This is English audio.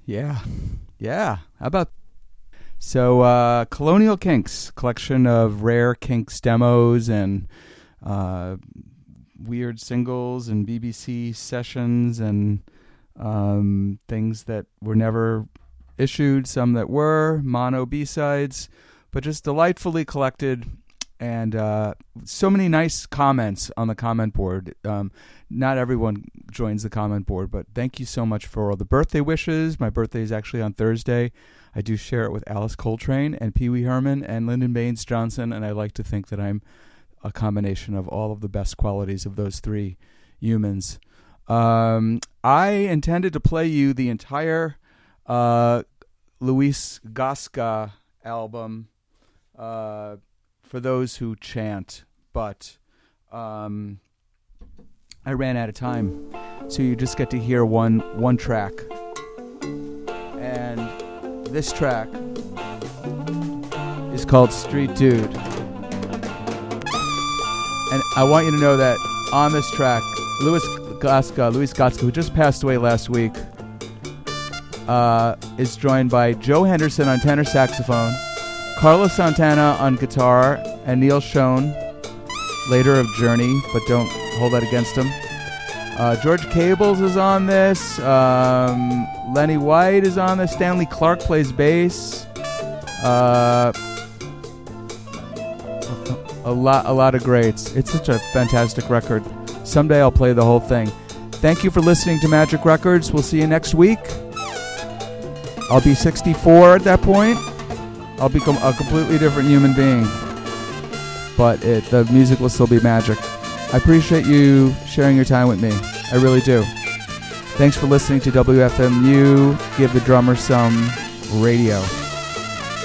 Yeah. How about... So, Colonial Kinks, collection of rare Kinks demos and weird singles and BBC sessions and things that were never issued, some that were, mono B-sides, but just delightfully collected. And so many nice comments on the comment board. Not everyone joins the comment board, but thank you so much for all the birthday wishes. My birthday is actually on Thursday. I do share it with Alice Coltrane and Pee Wee Herman and Lyndon Baines Johnson, and I like to think that I'm a combination of all of the best qualities of those three humans. I intended to play you the entire Luis Gasca album, for those who chant, but I ran out of time, so you just get to hear one track. And this track is called Street Dude. And I want you to know that on this track, Luis Gasca, who just passed away last week, is joined by Joe Henderson on tenor saxophone, Carlos Santana on guitar, and Neil Schon, later of Journey, but don't hold that against him. George Cables is on this. Lenny White is on this. Stanley Clarke plays bass. A lot of greats. It's such a fantastic record. Someday I'll play the whole thing. Thank you for listening to Magic Records. We'll see you next week. I'll be 64 at that point. I'll become a completely different human being. But the music will still be magic. I appreciate you sharing your time with me. I really do. Thanks for listening to WFMU. Give the drummer some radio.